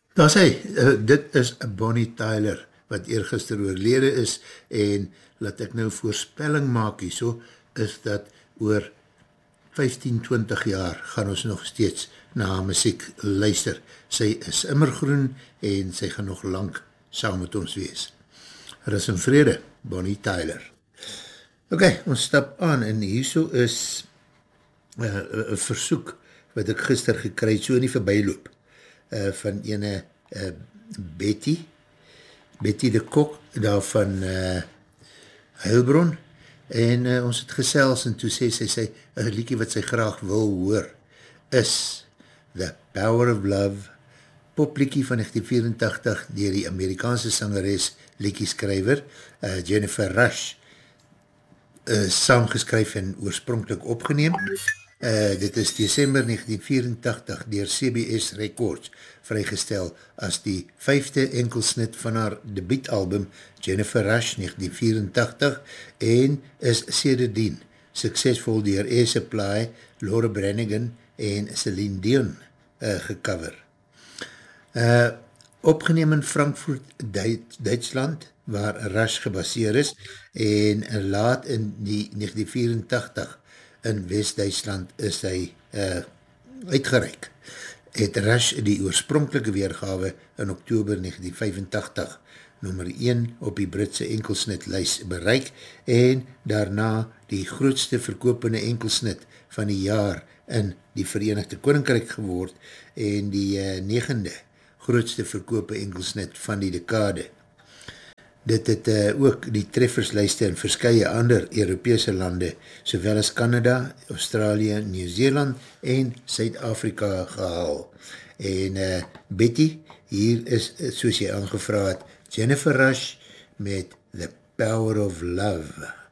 Daar sê, dit is Bonnie Tyler, wat eergister oorlede is, en laat ek nou voorspelling maak hierso, is dat oor 15-20 jaar gaan ons nog steeds na haar muziek luister. Sy is immergroen en sy gaan nog lang saam met ons wees. Rus en vrede, Bonnie Tyler. Ok, ons stap aan en hierso is een versoek wat ek gister gekry het, so in die voorbijloop, van ene Betty de Kok, daar van Heilbron, en ons het gesels en toe sê sy, een liedjie wat sy graag wil hoor, is The Power of Love, popliedjie van 1984, deur die Amerikaanse sangeres, liedjieskrywer, Jennifer Rush, saamgeskryf en oorspronkelijk opgeneem. Dit is December 1984 deur CBS Records vrygestel as die 5de enkelsnit van haar debuutalbum Jennifer Rush 1984 en is sedertdien suksesvol deur Air Supply, Laura Branigan en Celine Dion gecover. Opgeneem in Frankfurt, Duitsland, waar Rush gebaseer is, en laat in die 1984 in West-Duitsland is hy uitgereik. Het Rush die oorspronkelike weergawe in Oktober 1985 nummer 1 op die Britse enkelsnitlys bereik en daarna die grootste verkopende enkelsnit van die jaar in die Verenigde Koninkryk geword en die 9de grootste verkope enkelsnit van die dekade. Dit het ook die trefferslijste in verskye ander Europese lande, sowel as Canada, Australië, Nieuw-Zeeland en Suid-Afrika gehaal. En Betty, hier is, soos jy aangevra het, Jennifer Rush met The Power of Love.